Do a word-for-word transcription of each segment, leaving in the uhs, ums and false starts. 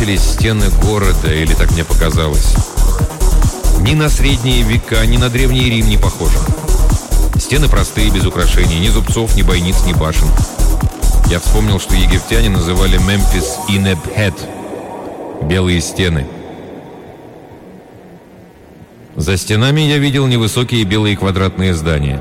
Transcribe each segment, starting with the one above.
высились стены города, или так мне показалось. Ни на средние века, ни на Древний Рим не похоже. Стены простые, без украшений, ни зубцов, ни бойниц, ни башен. Я вспомнил, что египтяне называли Мемфис Инебхет — белые стены. За стенами я видел невысокие белые квадратные здания.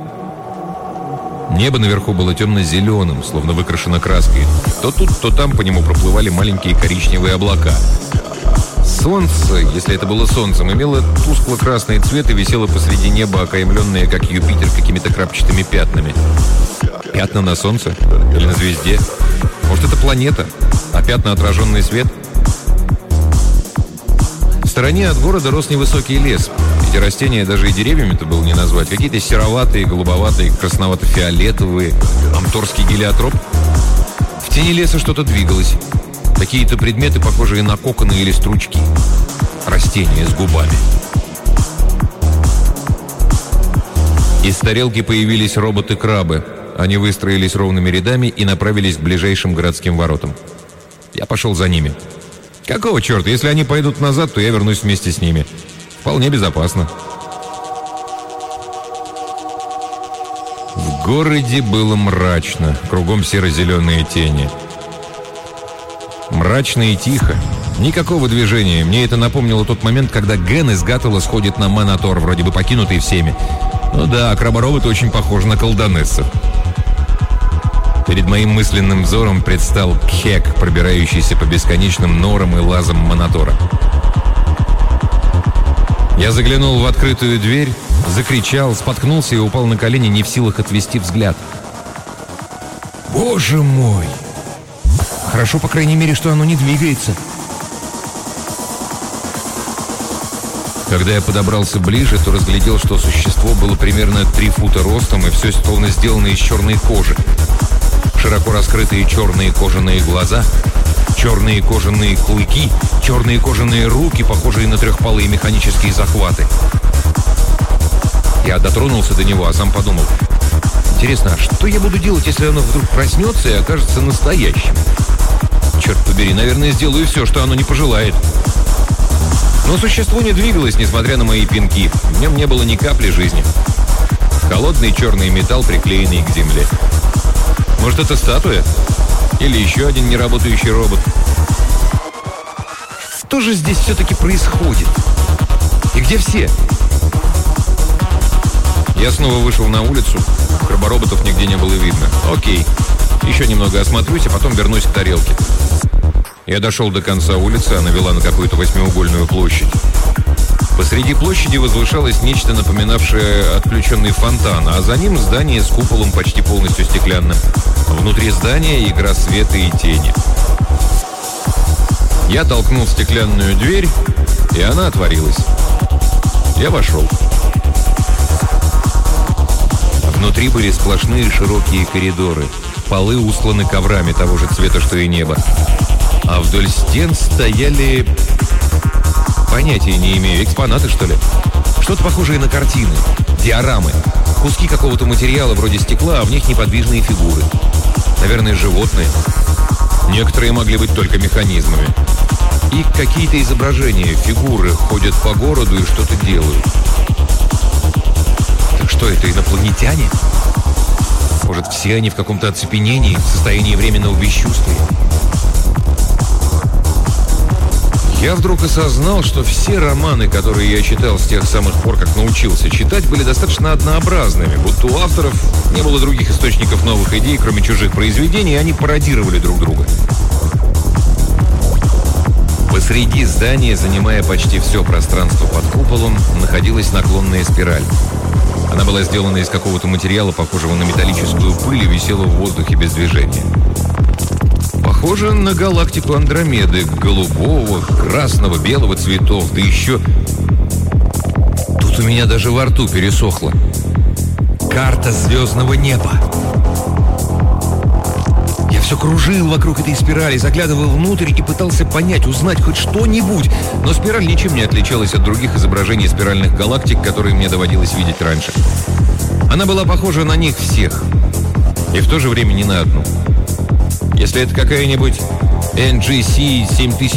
Небо наверху было темно-зеленым, словно выкрашено краской. То тут, то там по нему проплывали маленькие коричневые облака. Солнце, если это было солнцем, имело тускло-красный цвет и висело посреди неба, окаймленное, как Юпитер, какими-то крапчатыми пятнами. Пятна на солнце? Или на звезде? Может, это планета? А пятна — отраженный свет? В стороне от города рос невысокий лес. Эти растения даже и деревьями-то было не назвать. Какие-то сероватые, голубоватые, красновато-фиолетовые. Амторский гелиотроп. В тени леса что-то двигалось. Какие-то предметы, похожие на коконы или стручки. Растения с губами. Из тарелки появились роботы-крабы. Они выстроились ровными рядами и направились к ближайшим городским воротам. Я пошел за ними. Какого черта? Если они пойдут назад, то я вернусь вместе с ними. Вполне безопасно. В городе было мрачно. Кругом серо-зеленые тени. Мрачно и тихо. Никакого движения. Мне это напомнило тот момент, когда Ген из Гаттела сходит на Монотор, вроде бы покинутый всеми. Ну да, крабороботы очень похожи на колдонессов. Перед моим мысленным взором предстал Кхек, пробирающийся по бесконечным норам и лазам Монотора. Я заглянул в открытую дверь, закричал, споткнулся и упал на колени, не в силах отвести взгляд. Боже мой! Хорошо, по крайней мере, что оно не двигается. Когда я подобрался ближе, то разглядел, что существо было примерно три фута ростом, и все словно сделано из черной кожи. Широко раскрытые черные кожаные глаза, черные кожаные клыки, черные кожаные руки, похожие на трехпалые механические захваты. Я дотронулся до него, а сам подумал: интересно, а что я буду делать, если оно вдруг проснется и окажется настоящим? Черт побери, наверное, сделаю все, что оно не пожелает. Но существо не двигалось, несмотря на мои пинки. В нем не было ни капли жизни. Холодный черный металл, приклеенный к земле. Может, это статуя? Или еще один неработающий робот? Что же здесь все-таки происходит? И где все? Я снова вышел на улицу. Крабороботов нигде не было видно. Окей. Еще немного осмотрюсь, а потом вернусь к тарелке. Я дошел до конца улицы, она вела на какую-то восьмиугольную площадь. Посреди площади возвышалось нечто, напоминавшее отключенный фонтан, а за ним здание с куполом почти полностью стеклянным. Внутри здания игра света и тени. Я толкнул стеклянную дверь, и она отворилась. Я вошел. Внутри были сплошные широкие коридоры. Полы устланы коврами того же цвета, что и небо. А вдоль стен стояли... Понятия не имею. Экспонаты, что ли? Что-то похожее на картины. Диорамы. Куски какого-то материала вроде стекла, а в них неподвижные фигуры. Наверное, животные. Некоторые могли быть только механизмами. И какие-то изображения, фигуры ходят по городу и что-то делают. Так что это, инопланетяне? Может, все они в каком-то оцепенении, в состоянии временного бесчувствия? Я вдруг осознал, что все романы, которые я читал с тех самых пор, как научился читать, были достаточно однообразными, будто у авторов не было других источников новых идей, кроме чужих произведений, и они пародировали друг друга. Посреди здания, занимая почти все пространство под куполом, находилась наклонная спираль. Она была сделана из какого-то материала, похожего на металлическую пыль, и висела в воздухе без движения. Похоже на галактику Андромеды, голубого, красного, белого цветов, да еще... Тут у меня даже во рту пересохло. Карта звездного неба. Я все кружил вокруг этой спирали, заглядывал внутрь и пытался понять, узнать хоть что-нибудь, но спираль ничем не отличалась от других изображений спиральных галактик, которые мне доводилось видеть раньше. Она была похожа на них всех, и в то же время ни на одну. Если это какая-нибудь эн джи си семь тысяч